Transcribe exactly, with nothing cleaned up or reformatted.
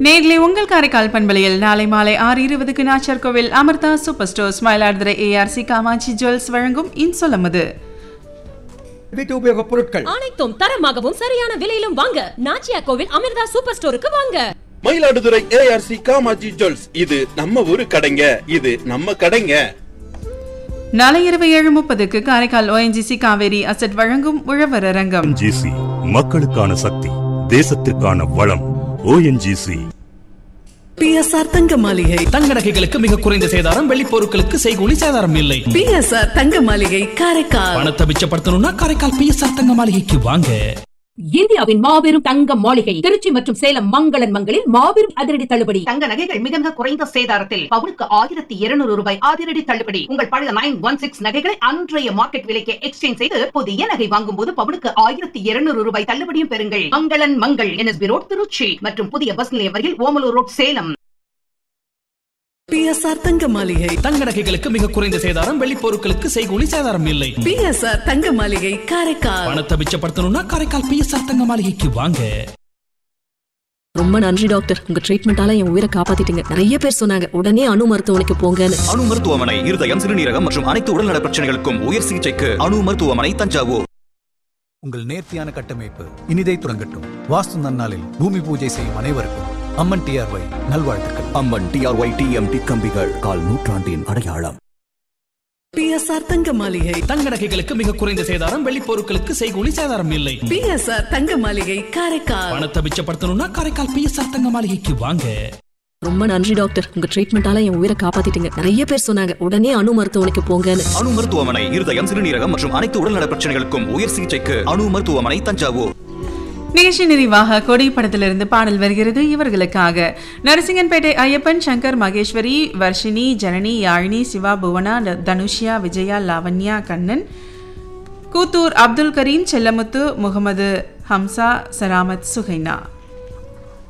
நேர்களை உங்கள் காரைக்கால் பண்பலையில் நாளை மாலை ஆறு இருபதுக்கு நாச்சர் கோவில் Amrita super stores Mayiladuthurai ARC Kamakshi jewels வழங்கும் இன்சொல்லமது. வீட்டு உபயோக பொருட்கள் அனைத்தும் தரமாகவும் சரியான விலையிலும் வாங்க நாச்சியா கோவில் அமிர்தா சூப்பர் ஸ்டோருக்கு வாங்க. மயிலாடுதுறை ஏஆர்சி காமாட்சி ஜுவல்ஸ், இது நம்ம ஊரு கடைங்க, இது நம்ம கடைங்க. நாளை இரவு ஏழு முப்பதுக்கு காரைக்கால் ஓஎன்ஜிசி காவேரி அசட் வழங்கும் உழவர் அரங்கம். ஓஎன்ஜிசி மக்களுக்கான சக்தி, தேசத்திற்கான வளம். ஓஎன்ஜிசி. பிஎஸ்ஆர் தங்க மாளிகை தங்க நகைகளுக்கு மிக குறைந்த சேதாரம், வெள்ளி பொருட்களுக்கு செய்கூலி சேதாரம் இல்லை. பிஎஸ்ஆர் தங்க மாளிகை காரைக்கால். பணத்தை மிச்சப்படுத்தணும்னா காரைக்கால் பிஎஸ்ஆர் தங்க மாளிகைக்கு வாங்க. இந்தியாவின் மாபெரும் தங்க மாளிகை திருச்சி மற்றும் சேலம் மங்களன் மங்களில் மாபெரும் அதிரடி தள்ளுபடி. தங்க நகைகள் மிக மிக குறைந்த சேதாரத்தில் பவுனுக்கு ஆயிரத்தி இருநூறு ரூபாய் அதிரடி தள்ளுபடி. உங்கள் பழைய நைன் ஒன் சிக்ஸ் நகைகளை அன்றைய மார்க்கெட் விலைக்கு எக்ஸ்சேஞ்ச் செய்து புதிய நகை வாங்கும் போது பவுனுக்கு ஆயிரத்தி இருநூறு ரூபாய் தள்ளுபடியும் பெறுங்கள். மங்களன் மங்கள் என்எஸ்பி ரோட் திருச்சி மற்றும் புதிய பஸ் நிலையம் வரையில் ஓமலூர் ரோட் சேலம். பிஎஸ்ஆர் தங்க மாளிகை தங்க நகைகளுக்கு மிக குறைந்த சேதாரம், வெள்ளி பொருட்களுக்கு செய்கூலி சேதாரம் இல்லை. பிஎஸ்ஆர் தங்க மாளிகை காரைக்கால். பணத்தை மிச்சப்படுத்தணும்னா காரைக்கால் பிஎஸ்ஆர் தங்க மாளிகைக்கு வாங்க. ரொம்ப நன்றி டாக்டர், உங்க ட்ரீட்மெண்டால என் உயிரை காப்பாத்திட்டீங்க. நிறைய பேர் சொன்னாங்க உடனே அணு மருத்துவமனைக்கு போங்கன்னு. அணு மருத்துவமனை இருதயம், சிறுநீரகம் மற்றும் அனைத்து உடல்நல பிரச்சனைகளுக்கும் உயர் சிகிச்சைக்கு அணு மருத்துவமனை தஞ்சாவூர். உங்கள் நேர்த்தியான கட்டமைப்பு இனிதை துறங்கட்டும். வாஸ்து நன்னாளில் பூமி பூஜை செய்யும் அனைவருக்கும் அம்மன் டிஆர்ஒய் நல்வாழ்த்துக்கள். அம்மன் டிஆர்ஒய் டிஎம்டி கம்பிகள், கால் நூற்றாண்டின் அடையாளம். பிஎஸ்ஆர் தங்க மாளிகை தங்க நகைகளுக்கு மிக குறைந்த சேதாரம், வெள்ளி பொருட்களுக்கு செய்கூலி சேதாரம் இல்லை. பிஎஸ்ஆர் தங்க மாளிகை காரைக்கால். பணத்தை மிச்சப்படுத்தணும்னா காரைக்கால் பிஎஸ்ஆர் தங்க மாளிகைக்கு வாங்க. ரொம்ப நன்றி டாக்டர், உங்க ட்ரீட்மெண்டால என் உயிரை காப்பாத்திட்டீங்க. நிறைய பேர் சொன்னாங்க உடனே அணு மருத்துவமனைக்கு போங்கன்னு. அணு மருத்துவமனை இருதயம், சிறுநீரகம் மற்றும் அனைத்து உடல்நல பிரச்சனைகளுக்கும் உயர் சிகிச்சைக்கு அணு மருத்துவமனை தஞ்சாவூர். நிகழ்ச்சி நிறைவாக கொடி படத்திலிருந்து பாடல் வருகிறது. இவர்களுக்காக நரசிங்கன்பேட்டை ஐயப்பன், சங்கர், மகேஸ்வரி, வர்ஷினி, ஜனனி, யாழினி, சிவா, புவனா, தனுஷ்யா, விஜயா, லாவண்யா, கண்ணன், கூத்தூர் அப்துல் கரீம், செல்லமுத்து, முகமது ஹம்சா, சராமத், சுகைனா.